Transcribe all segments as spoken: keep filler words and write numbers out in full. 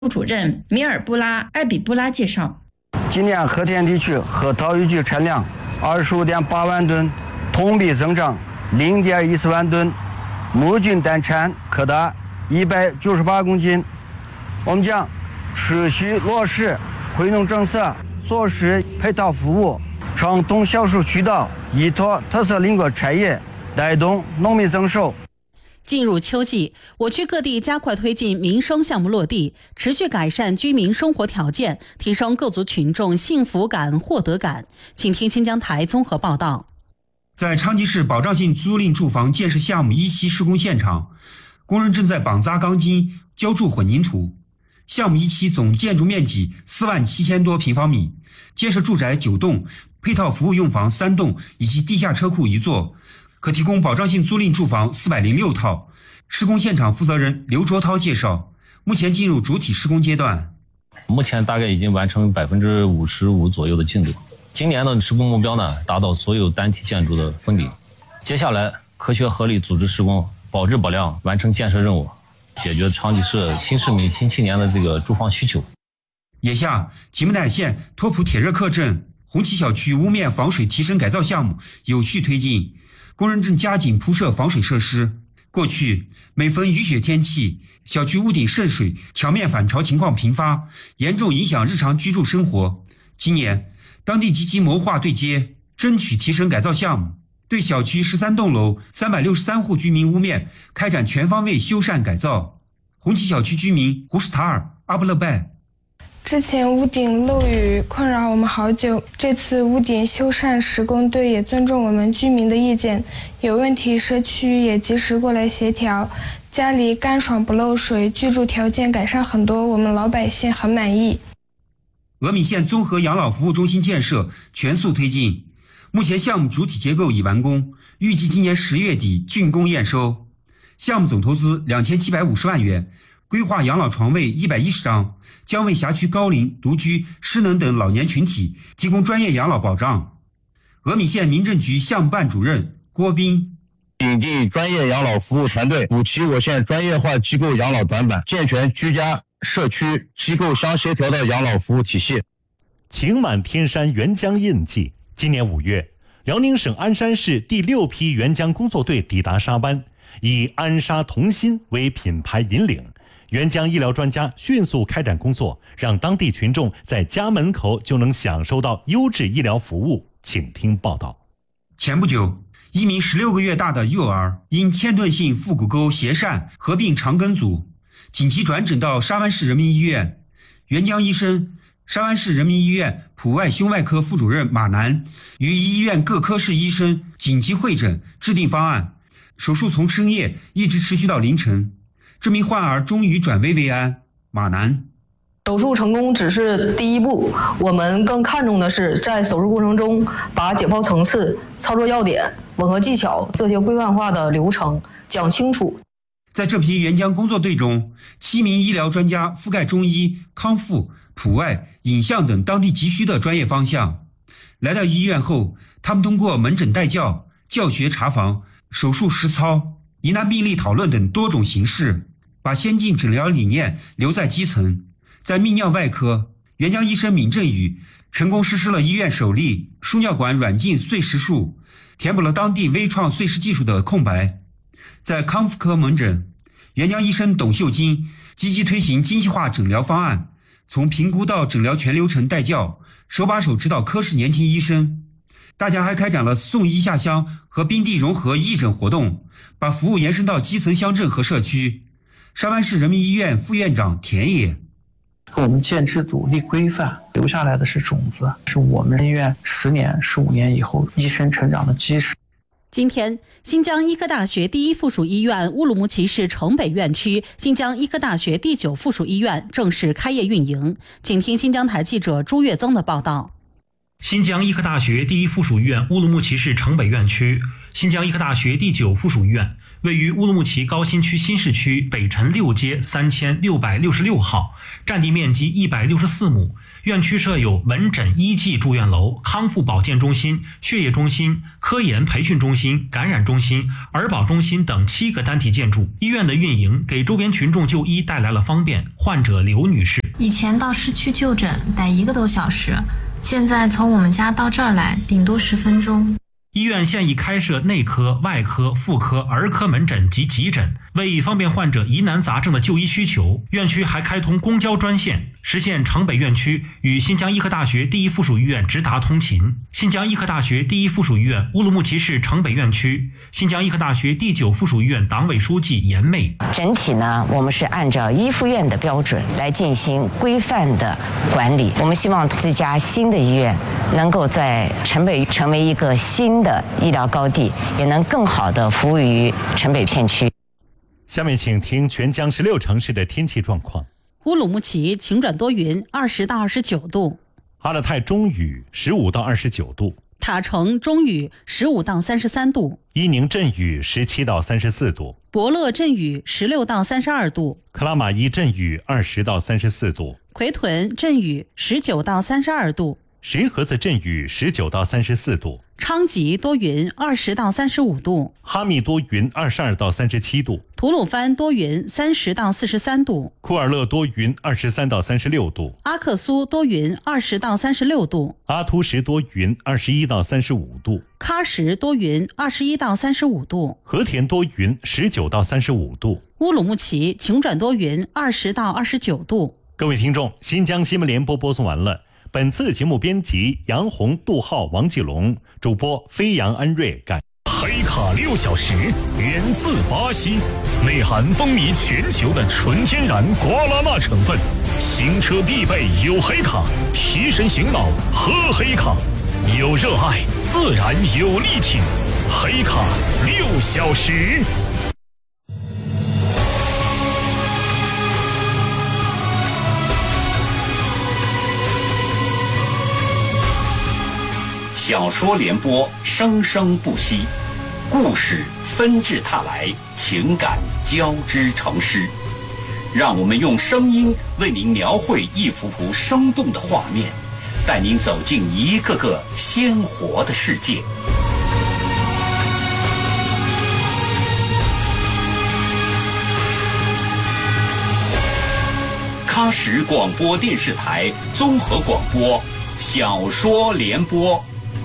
主任米尔布拉艾比布拉介绍， 今年和田地区核桃渔具产量二十五点八万吨，同比增长零点一四万吨，木菌单产可达一百九十八公斤。我们将持续落实惠农政策，做实配套服务，畅通销售渠道，依托特色邻国产业，带动农民增收。 进入秋季，我区各地加快推进民生项目落地，持续改善居民生活条件，提升各族群众幸福感、获得感。请听新疆台综合报道。 在昌吉市保障性租赁住房建设项目一期施工现场，工人正在绑扎钢筋、浇筑混凝土。项目一期总建筑面积四万七千多平方米，建设住宅九栋，配套服务用房三栋以及地下车库一座，可提供保障性租赁住房四百零六套。施工现场负责人刘卓涛介绍，目前进入主体施工阶段， 目前大概已经完成百分之五十五左右的进度。今年的施工目标呢，达到所有单体建筑的分离。接下来科学合理组织施工，保质保量，完成建设任务，解决昌吉市新市民新青年的这个住房需求。 眼下，吉木乃县托普铁热克镇红旗小区屋面防水提升改造项目有序推进，工人正加紧铺设防水设施。过去每逢雨雪天气，小区屋顶渗水、墙面反潮情况频发，严重影响日常居住生活。今年，当地积极谋划对接，争取提升改造项目，对小区十三栋楼、三百六十三户居民屋面开展全方位修缮改造。红旗小区居民胡什塔尔、阿布勒拜。 之前屋顶漏雨困扰我们好久，这次屋顶修缮施工队也尊重我们居民的意见，有问题社区也及时过来协调，家里干爽不漏水，居住条件改善很多，我们老百姓很满意。 峨眉县综合养老服务中心建设全速推进，目前项目主体结构已完工，预计今年十月底竣工验收。项目总投资两千七百五十万元，规划养老床位一百一十张，将为辖区高龄、独居、失能等老年群体提供专业养老保障。峨眉县民政局项目办主任郭斌， 引进专业养老服务团队，补齐我县专业化机构养老短板，健全居家、社区、机构相协调的养老服务体系。 晴满天山援疆印记。今年五月，辽宁省鞍山市第六批援疆工作队抵达沙湾，以鞍沙同心为品牌引领，援疆医疗专家迅速开展工作，让当地群众在家门口就能享受到优质医疗服务。请听报道。 前不久，一名十六个月大的幼儿因嵌顿性腹股沟斜疝合并肠梗阻，紧急转诊到沙湾市人民医院。援疆医生、沙湾市人民医院普外胸外科副主任马楠与医院各科室医生紧急会诊，制定方案，手术从深夜一直持续到凌晨。这名患儿终于转危为安。马楠， 手术成功只是第一步，我们更看重的是在手术过程中把解剖层次、操作要点、吻合技巧这些规范化的流程讲清楚。 在这批援疆工作队中，七名医疗专家覆盖中医、康复、普外、影像等当地急需的专业方向。来到医院后，他们通过门诊带教、教学查房、手术实操、疑难病例讨论等多种形式，把先进诊疗理念留在基层。在泌尿外科，援疆医生闵振宇成功实施了医院首例输尿管软禁碎石术，填补了当地微创碎石技术的空白。在康复科门诊，援疆医生董秀金积极推行精细化诊疗方案，从评估到诊疗全流程带教，手把手指导科室年轻医生。大家还开展了送医下乡和冰地融合义诊活动，把服务延伸到基层乡镇和社区。沙湾市人民医院副院长田野， 我们建制度、立规范，留下来的是种子，是我们医院十年、十五年以后医生成长的基石。 今天，新疆医科大学第一附属医院乌鲁木齐市城北院区、新疆医科大学第九附属医院正式开业运营。请听新疆台记者朱月增的报道。 新疆医科大学第一附属医院乌鲁木齐市城北院区、新疆医科大学第九附属医院位于乌鲁木齐高新区新市区北辰六街三千六百六十六号，占地面积一百六十四亩。院区设有门诊医技住院楼、康复保健中心、血液中心、科研培训中心、感染中心、儿保中心等七个单体建筑。医院的运营给周边群众就医带来了方便。患者刘女士， 以前到市区就诊得一个多小时，现在从我们家到这儿来顶多十分钟。 医院现已开设内科、外科、妇科、儿科门诊及急诊，为方便患者疑难杂症的就医需求，院区还开通公交专线，实现城北院区与新疆医科大学第一附属医院直达通勤。新疆医科大学第一附属医院乌鲁木齐市城北院区，新疆医科大学第九附属医院党委书记严妹。 整体呢，我们是按照医附院的标准来进行规范的管理。我们希望这家新的医院能够在城北成为一个新的医疗高地，也能更好地服务于城北片区。 下面请听全江十六城市的天气状况。 乌鲁木齐晴转多云，二十到二十九度； 阿勒泰中雨，十五到二十九度； 塔城中雨，十五到三十三度； 伊宁阵雨，十七到三十四度； 博乐阵雨，十六到三十二度； 克拉玛依阵雨，二十到三十四度； 奎屯阵雨，十九到三十二度； 石河子阵雨，十九到三十四度； 昌吉多云，二十到三十五度； 哈密多云，二十二到三十七度； 吐鲁番多云，三十到四十三度； 库尔勒多云，二十三到三十六度； 阿克苏多云，二十到三十六度； 阿图什多云，二十一到三十五度； 喀什多云，二十一到三十五度； 和田多云，十九到三十五度； 乌鲁木齐晴转多云，二十到二十九度。 各位听众，新疆新闻联播播送完了。本次节目编辑杨红、杜浩、王继龙，主播飞扬、安瑞。感黑卡六小时源自巴西，内含风靡全球的纯天然瓜拉纳成分，行车必备有黑卡，提神醒脑喝黑卡，有热爱自然有力挺，黑卡六小时。 小说联播，生生不息，故事纷至沓来，情感交织成诗。让我们用声音为您描绘一幅幅生动的画面，带您走进一个个鲜活的世界。喀什广播电视台综合广播，小说联播。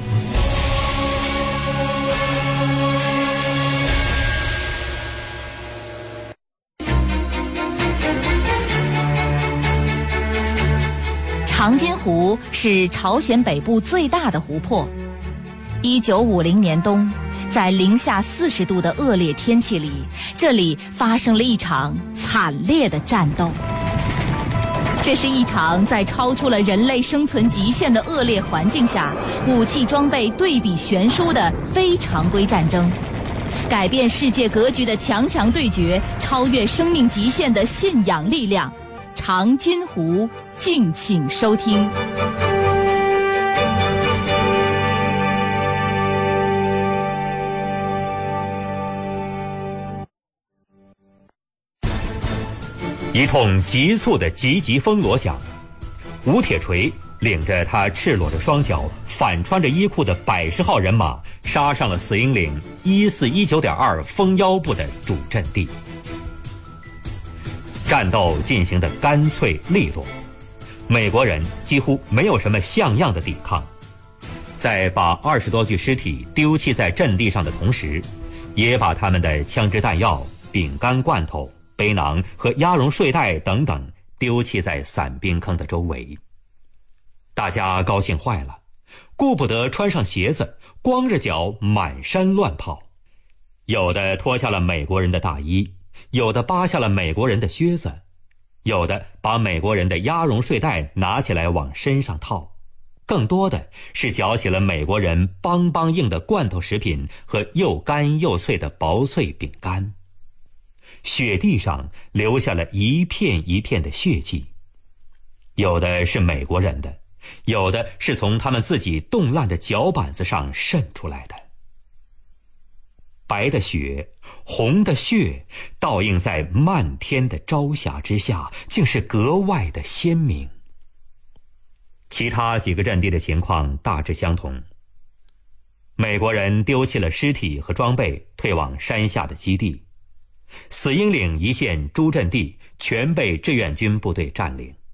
长津湖是朝鲜北部最大的湖泊。一九五零年冬，在零下四十度的恶劣天气里，这里发生了一场惨烈的战斗。这是一场在超出了人类生存极限的恶劣环境下，武器装备对比悬殊的非常规战争，改变世界格局的强强对决，超越生命极限的信仰力量。长津湖，敬请收听。 一通急促的急急风锣响，吴铁锤领着他赤裸着双脚、反穿着衣裤的百十号人马，杀上了死营岭一四一九点二风腰部的主阵地。战斗进行得干脆利落，美国人几乎没有什么像样的抵抗。在把二十多具尸体丢弃在阵地上的同时，也把他们的枪支弹药、饼干罐头、背囊和鸭绒睡袋等等丢弃在散兵坑的周围。大家高兴坏了，顾不得穿上鞋子，光着脚满山乱跑。有的脱下了美国人的大衣，有的扒下了美国人的靴子，有的把美国人的鸭绒睡袋拿起来往身上套，更多的是嚼起了美国人邦邦硬的罐头食品和又干又脆的薄脆饼干。雪地上留下了一片一片的血迹，有的是美国人的，有的是从他们自己冻烂的脚板子上渗出来的。 白的血，红的血，倒映在漫天的朝霞之下，竟是格外的鲜明。其他几个阵地的情况大致相同。美国人丢弃了尸体和装备，退往山下的基地。死鹰岭一线诸阵地全被志愿军部队占领。